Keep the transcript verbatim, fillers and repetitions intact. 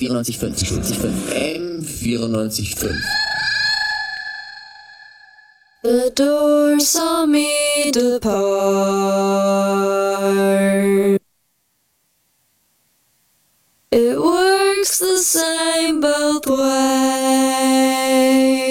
vierundneunzig Komma fünf. M vierundneunzig Komma fünf. The door saw me depart. It works the same both ways.